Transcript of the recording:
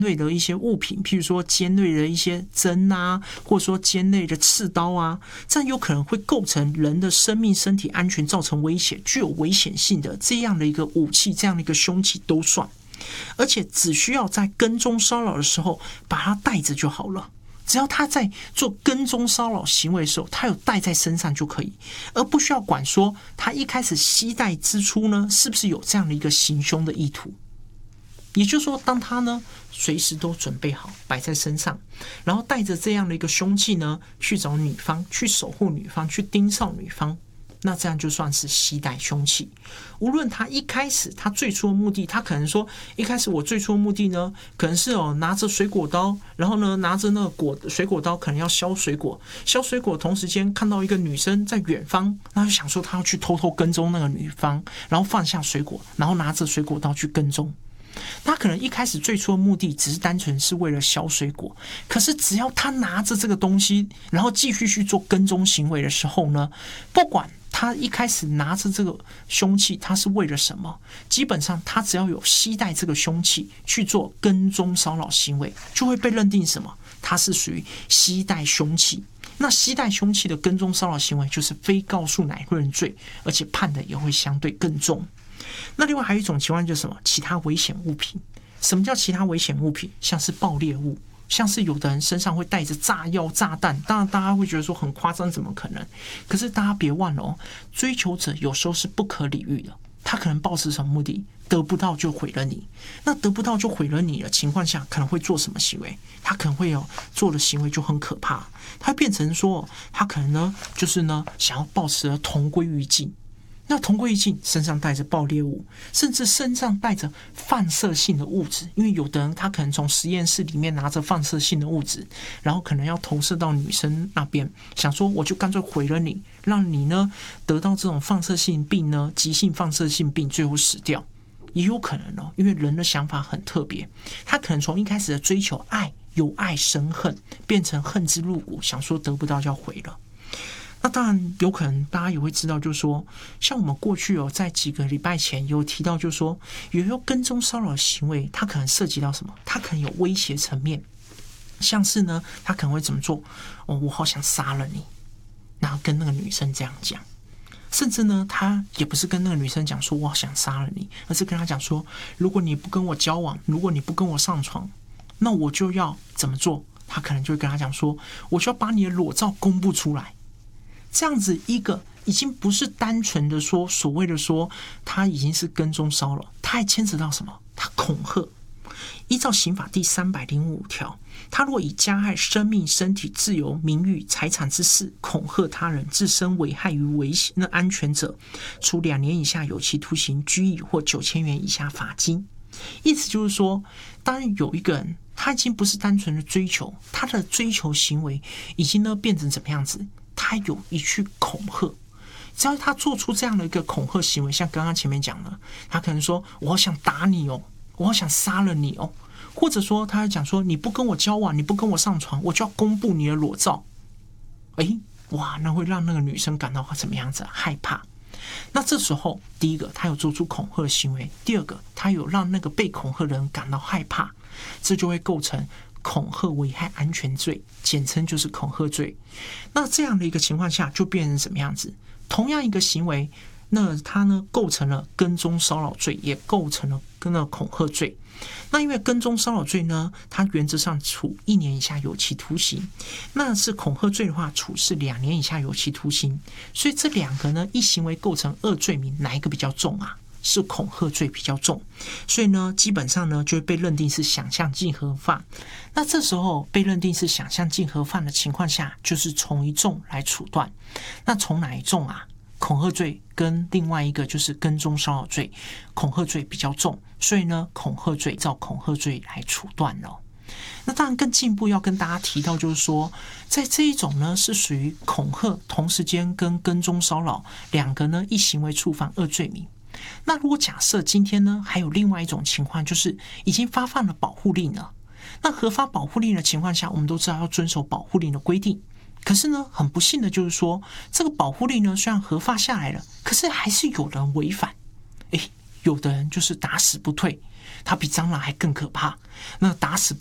锐的一些物品，譬如说尖锐的一些针啊，或者说尖锐的刺刀啊，这样有可能会构成人的生命、身体安全造成威胁、具有危险性的这样的一个武器、这样的一个凶器都算。而且只需要在跟踪骚扰的时候把它带着就好了。只要他在做跟踪骚扰行为的时候，他有带在身上就可以，而不需要管说他一开始携带之初呢，是不是有这样的一个行凶的意图。也就是说，当他呢随时都准备好摆在身上，然后带着这样的一个凶器呢，去找女方，去守护女方，去盯梢女方，那这样就算是携带凶器。无论他一开始他最初的目的，他可能说一开始我最初的目的呢，可能是拿着水果刀，然后呢拿着那个水果刀可能要削水果，削水果同时间看到一个女生在远方，那就想说他要去偷偷跟踪那个女方，然后放下水果，然后拿着水果刀去跟踪。他可能一开始最初的目的只是单纯是为了削水果，可是只要他拿着这个东西，然后继续去做跟踪行为的时候呢，不管他一开始拿着这个凶器他是为了什么，基本上他只要有携带这个凶器去做跟踪骚扰行为，就会被认定什么？他是属于携带凶器。那携带凶器的跟踪骚扰行为就是非告诉乃论罪，而且判的也会相对更重。那另外还有一种情况就是什么？其他危险物品。什么叫其他危险物品？像是爆裂物，像是有的人身上会带着炸药、炸弹。当然，大家会觉得说很夸张，怎么可能？可是大家别忘了追求者有时候是不可理喻的。他可能抱持什么目的？得不到就毁了你。那得不到就毁了你的情况下，可能会做什么行为？他可能会做的行为就很可怕。他变成说，他可能呢，就是呢，想要抱持同归于尽。那同归于尽，身上带着爆裂物，甚至身上带着放射性的物质，因为有的人他可能从实验室里面拿着放射性的物质，然后可能要投射到女生那边，想说我就干脆毁了你，让你呢得到这种放射性病呢，急性放射性病，最后死掉。也有可能因为人的想法很特别，他可能从一开始的追求爱，由爱生恨，变成恨之入骨，想说得不到就要毁了。那当然有可能大家也会知道，就是说像我们过去在几个礼拜前有提到，就是说有些跟踪骚扰行为，它可能涉及到什么？它可能有威胁层面，像是呢他可能会怎么做？我好想杀了你，然后跟那个女生这样讲。甚至呢他也不是跟那个女生讲说我好想杀了你，而是跟她讲说，如果你不跟我交往，如果你不跟我上床，那我就要怎么做？他可能就会跟她讲说，我就要把你的裸照公布出来。这样子一个已经不是单纯的说所谓的说他已经是跟踪骚扰，他还牵扯到什么？他恐吓。依照刑法第305条，他若以加害生命、身体、自由、名誉、财产之事恐吓他人，自身危害于危险的安全者，处2年以下有期徒刑、拘役或9000元以下罚金。意思就是说，当然有一个人他已经不是单纯的追求，他的追求行为已经呢变成怎么样子？他有一去恐吓，只要他做出这样的一个恐吓行为，像刚刚前面讲的，他可能说我好想打你我好想杀了你或者说他讲说你不跟我交往，你不跟我上床，我就要公布你的裸照。哇，那会让那个女生感到怎么样子？害怕。那这时候第一个他有做出恐吓行为，第二个他有让那个被恐吓的人感到害怕，这就会构成恐吓危害安全罪，简称就是恐吓罪。那这样的一个情况下就变成什么样子？同样一个行为，那它呢构成了跟踪骚扰罪，也构成了恐吓罪。那因为跟踪骚扰罪呢，它原则上处1年以下有期徒刑，那是恐吓罪的话，处是2年以下有期徒刑。所以这两个呢，一行为构成2罪名，哪一个比较重啊？是恐吓罪比较重，所以呢，基本上呢就会被认定是想象竞合犯。那这时候被认定是想象竞合犯的情况下，就是从一重来处断。那从哪一重啊？恐吓罪跟另外一个就是跟踪骚扰罪，恐吓罪比较重，所以呢，恐吓罪照恐吓罪来处断了。那当然更进一步要跟大家提到，就是说，在这一种呢是属于恐吓，同时间跟踪骚扰两个呢一行为触犯2罪名。那如果假设今天呢还有另外一种情况，就是已经发放了保护令了，那核发保护令的情况下，我们都知道要遵守保护令的规定。可是呢，很不幸的就是说，这个保护令呢虽然核发下来了，可是还是有人违反。有的人就是打死不退， 它比蟑螂还更可怕。那打死